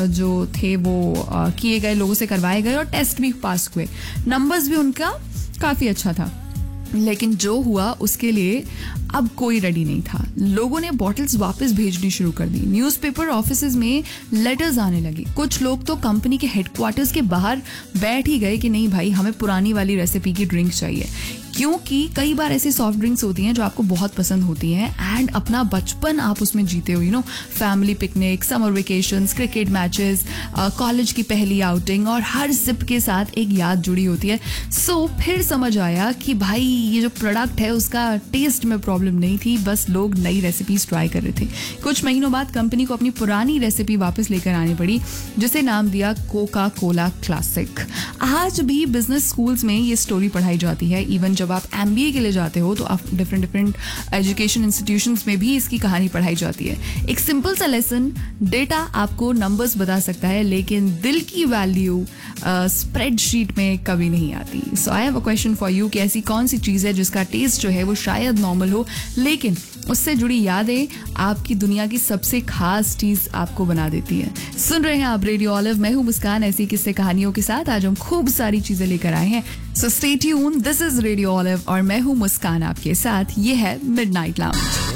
जो थे वो किए गए, लोगों से करवाए गए और टेस्ट भी पास हुए, नंबर्स भी उनका काफ़ी अच्छा था। लेकिन जो हुआ उसके लिए अब कोई रेडी नहीं था। लोगों ने बॉटल्स वापस भेजनी शुरू कर दी। न्यूज़पेपर ऑफिसेज में लेटर्स आने लगे। कुछ लोग तो कंपनी के हेडक्वार्टर्स के बाहर बैठ ही गए कि नहीं भाई, हमें पुरानी वाली रेसिपी की ड्रिंक चाहिए, क्योंकि कई बार ऐसी सॉफ्ट ड्रिंक्स होती हैं जो आपको बहुत पसंद होती हैं एंड अपना बचपन आप उसमें जीते हो, you know, family picnic, summer vacations, cricket matches, college की पहली आउटिंग, और हर सिप के साथ एक याद जुड़ी होती है। सो फिर समझ आया कि भाई ये जो प्रोडक्ट है उसका टेस्ट में प्रॉब्लम नहीं थी, बस लोग नई रेसिपीज ट्राई कर रहे थे। कुछ महीनों बाद कंपनी को अपनी पुरानी रेसिपी वापस लेकर आनी पड़ी, जिसे नाम दिया कोका कोला क्लासिक। आज भी बिजनेस स्कूल्स में ये स्टोरी पढ़ाई जाती है। इवन जब आप MBA के लिए जाते हो तो आप डिफरेंट एजुकेशन इंस्टीट्यूशंस में भी इसकी कहानी पढ़ाई जाती है। एक सिंपल सा लेसन, डेटा आपको नंबर्स बता सकता है लेकिन दिल की वैल्यू स्प्रेडशीट में कभी नहीं आती। सो I have a question for you कि ऐसी कौन सी चीज़ है जिसका टेस्ट जो है वो शायद नॉर्मल हो, लेकिन उससे जुड़ी यादें आपकी दुनिया की सबसे खास चीज आपको बना देती है। सुन रहे हैं आप रेडियो ऑलिव, मैं हूं मुस्कान, ऐसी किस्से कहानियों के साथ आज हम खूब सारी चीजें लेकर आए हैं। So stay tune, this is radio olive और मैं हूं मुस्कान आपके साथ। ये है मिडनाइट लाउंज।